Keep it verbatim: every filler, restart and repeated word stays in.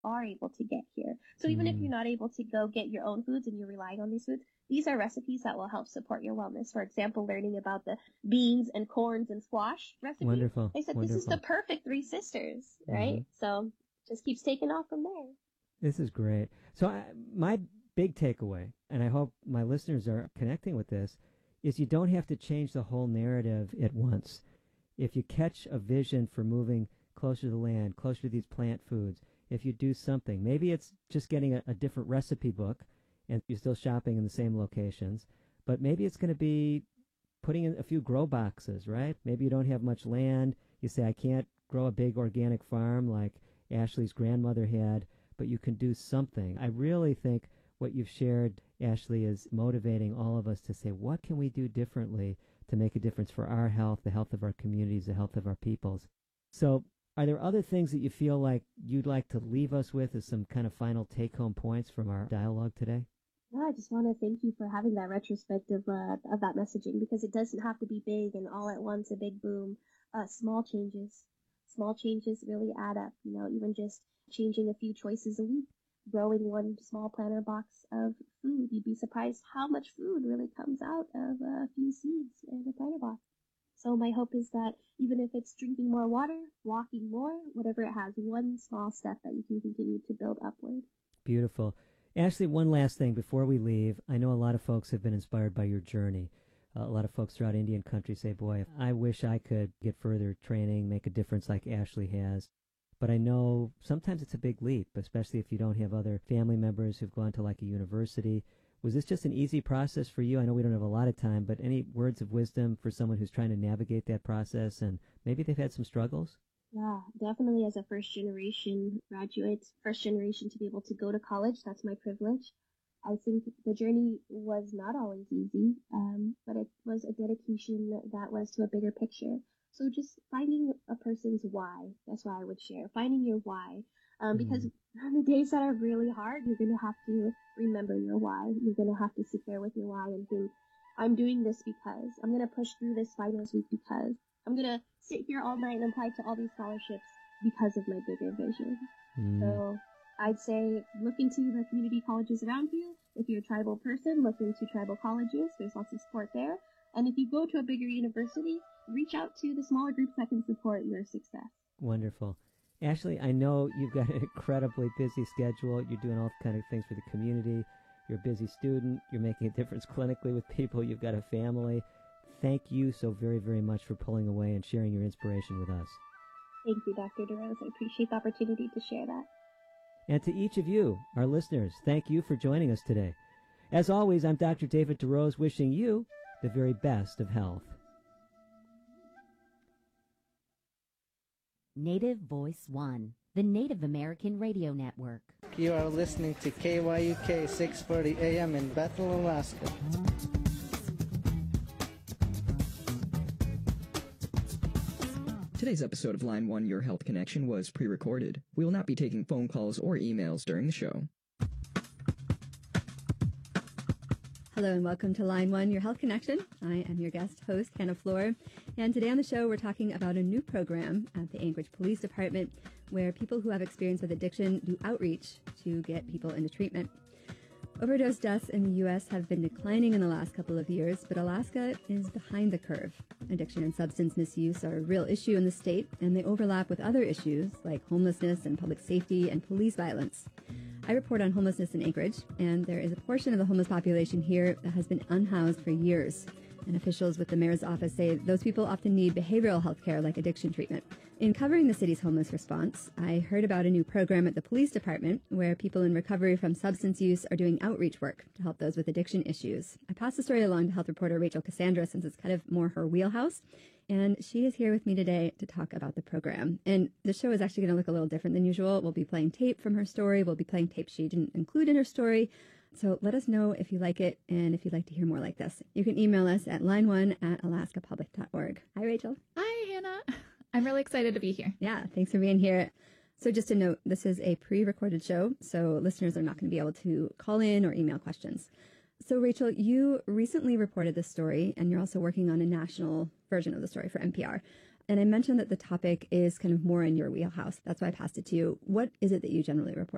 are able to get here. So even Mm. if you're not able to go get your own foods and you're relying on these foods, these are recipes that will help support your wellness. For example, learning about the beans and corns and squash recipe. Wonderful. I said, Wonderful. this is the perfect three sisters, right? Mhm. So just keeps taking off from there. This is great. So I, my big takeaway, and I hope my listeners are connecting with this, is you don't have to change the whole narrative at once. If you catch a vision for moving closer to the land, closer to these plant foods, if you do something, maybe it's just getting a, a different recipe book and you're still shopping in the same locations, but maybe it's going to be putting in a few grow boxes, right? Maybe you don't have much land. You say, I can't grow a big organic farm like Ashley's grandmother had, but you can do something. I really think what you've shared, Ashley, is motivating all of us to say, what can we do differently to make a difference for our health, the health of our communities, the health of our peoples? So are there other things that you feel like you'd like to leave us with as some kind of final take-home points from our dialogue today? No, I just want to thank you for having that retrospective uh, of that messaging, because it doesn't have to be big and all at once, a big boom. Uh, small changes. Small changes really add up. You know, even just changing a few choices a week, growing one small planter box of food. You'd be surprised how much food really comes out of a few seeds in a planter box. So my hope is that even if it's drinking more water, walking more, whatever it has, one small step that you can continue to build upward. Beautiful. Ashley, one last thing before we leave. I know a lot of folks have been inspired by your journey. Uh, a lot of folks throughout Indian country say, boy, I wish I could get further training, make a difference like Ashley has. But I know sometimes it's a big leap, especially if you don't have other family members who've gone to like a university. Was this just an easy process for you? I know we don't have a lot of time, but any words of wisdom for someone who's trying to navigate that process and maybe they've had some struggles? Yeah, definitely as a first generation graduate, first generation to be able to go to college, that's my privilege. I think the journey was not always easy, um, but it was a dedication that was to a bigger picture. So just finding a person's why, that's what I would share. Finding your why, um, because Mm. on the days that are really hard, you're going to have to remember your why. You're going to have to sit there with your why and think, I'm doing this because, I'm going to push through this finals week because, I'm going to sit here all night and apply to all these scholarships because of my bigger vision. Mm. So I'd say look into the community colleges around you. If you're a tribal person, look into tribal colleges. There's lots of support there. And if you go to a bigger university, reach out to the smaller groups that can support your success. Wonderful. Ashley, I know you've got an incredibly busy schedule. You're doing all kind of things for the community. You're a busy student. You're making a difference clinically with people. You've got a family. Thank you so very, very much for pulling away and sharing your inspiration with us. Thank you, Doctor DeRose. I appreciate the opportunity to share that. And to each of you, our listeners, thank you for joining us today. As always, I'm Doctor David DeRose, wishing you the very best of health. Native Voice One, the Native American Radio Network. You are listening to K Y U K six forty A M in Bethel, Alaska. Today's episode of Line one Your Health Connection was pre-recorded. We will not be taking phone calls or emails during the show. Hello and welcome to Line one Your Health Connection. I am your guest host, Hannah Floor. And today on the show, we're talking about a new program at the Anchorage Police Department where people who have experience with addiction do outreach to get people into treatment. Overdose deaths in the U S have been declining in the last couple of years, but Alaska is behind the curve. Addiction and substance misuse are a real issue in the state, and they overlap with other issues like homelessness and public safety and police violence. I report on homelessness in Anchorage, and there is a portion of the homeless population here that has been unhoused for years. And officials with the mayor's office say those people often need behavioral health care like addiction treatment. In covering the city's homeless response, I heard about a new program at the police department where people in recovery from substance use are doing outreach work to help those with addiction issues. I passed the story along to health reporter Rachel Cassandra since it's kind of more her wheelhouse. And she is here with me today to talk about the program. And the show is actually going to look a little different than usual. We'll be playing tape from her story. We'll be playing tape she didn't include in her story. So let us know if you like it and if you'd like to hear more like this. You can email us at line one at alaska public dot org. Hi, Rachel. Hi, Hannah. I'm really excited to be here. Yeah, thanks for being here. So just to note, this is a pre-recorded show, so listeners are not going to be able to call in or email questions. So, Rachel, you recently reported this story, and you're also working on a national version of the story for N P R. And I mentioned that the topic is kind of more in your wheelhouse. That's why I passed it to you. What is it that you generally report?